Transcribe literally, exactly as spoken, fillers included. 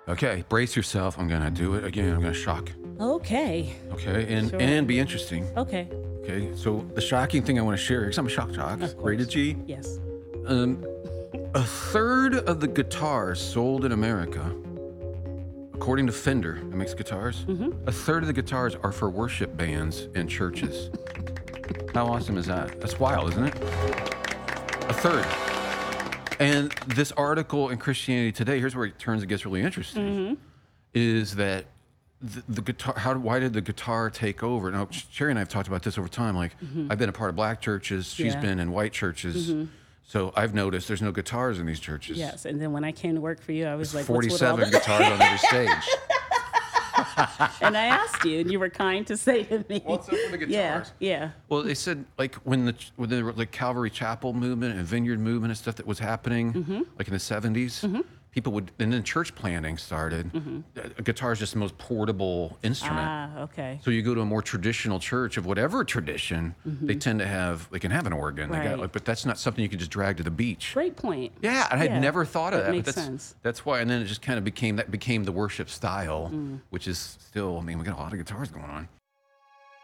Okay, brace yourself. I'm gonna do it again. I'm gonna shock. Okay. Okay, and Sure. and be interesting. Okay. Okay, so the shocking thing I want to share, because I'm a shock jock, Of course. rated G. Yes. Um, a third of the guitars sold in America, according to Fender, that makes guitars, Mm-hmm. a third of the guitars are for worship bands and churches. How awesome is that? That's wild, isn't it? A third. And this article in Christianity Today, here's where it turns and gets really interesting, Mm-hmm. is that the, the guitar, how, why did the guitar take over? Now, Sherry and I have talked about this over time. Like, I've been a part of black churches. She's Yeah. been in white churches. So I've noticed there's no guitars in these churches. Yes. And then when I came to work for you, I was like, what's with all forty-seven the... guitars on every stage. And I asked you, and you were kind to say to me. What's up with the Yeah. guitars? Yeah. Well, they said like when the when the like Calvary Chapel movement and Vineyard movement and stuff that was happening, Mm-hmm. like in the seventies, people would, and then church planting started. Uh, guitar is just the most portable instrument. Mm-hmm. Ah, okay. So you go to a more traditional church of whatever tradition, they tend to have, they can have an organ, they got, Mm-hmm. Right. like, but that's not something you can just drag to the beach. Great point. Yeah, and I'd Yeah, never thought of that that. makes but that's, sense. That's why, and then it just kind of became that became the worship style, Mm. which is still, I mean, we got a lot of guitars going on.